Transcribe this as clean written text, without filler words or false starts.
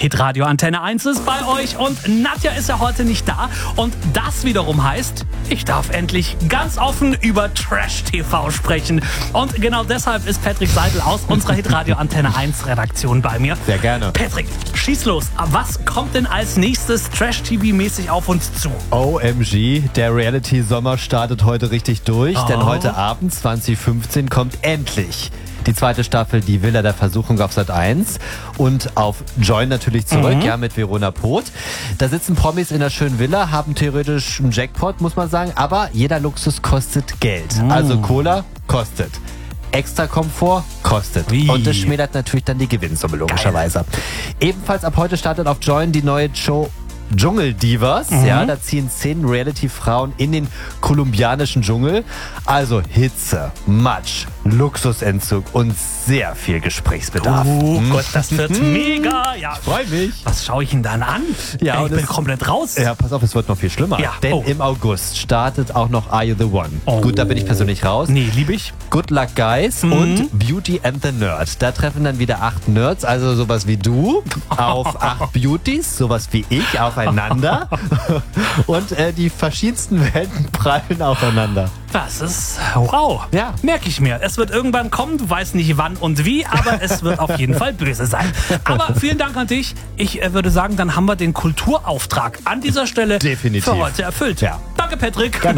Hitradio Antenne 1 ist bei euch und Nadja ist ja heute nicht da. Und das wiederum heißt, ich darf endlich ganz offen über Trash-TV sprechen. Und genau deshalb ist Patrick Seidel aus unserer Hitradio Antenne 1 Redaktion bei mir. Sehr gerne. Patrick, schieß los. Was kommt denn als nächstes Trash-TV-mäßig auf uns zu? OMG, der Reality-Sommer startet heute richtig durch, denn heute Abend 20:15 kommt endlich die zweite Staffel Die Villa der Versuchung auf Sat.1 und auf Join natürlich zurück, ja, mit Verona Poth. Da sitzen Promis in einer schönen Villa, haben theoretisch einen Jackpot, muss man sagen, aber jeder Luxus kostet Geld. Also Cola kostet. Extra Komfort kostet. Wie? Und das schmälert natürlich dann die Gewinnsumme, logischerweise. Ebenfalls ab heute startet auf Join die neue Show Dschungeldivas. Ja, da ziehen 10 Reality-Frauen in den kolumbianischen Dschungel. Also Hitze, Matsch, Luxusentzug und sehr viel Gesprächsbedarf. Oh Gott, das wird mega. Ja, Freu mich. was schaue ich denn dann an? Ja, ich und bin es- komplett raus. Ja, pass auf, es wird noch viel schlimmer. Ja. Denn Oh. im August startet auch noch Are You The One. Oh. Gut, da bin ich persönlich raus. Nee, lieb ich. Good Luck Guys und Beauty and the Nerd. Da treffen dann wieder 8 Nerds, also sowas wie du, auf 8 Beauties, sowas wie ich, aufeinander. Und die verschiedensten Welten prallen aufeinander. Das ist wow. Ja. Merke ich mir. Es wird irgendwann kommen, du weißt nicht wann und wie, aber es wird auf jeden Fall böse sein. Aber vielen Dank an dich. Ich würde sagen, dann haben wir den Kulturauftrag an dieser Stelle Definitiv. für heute erfüllt. Ja. Danke, Patrick.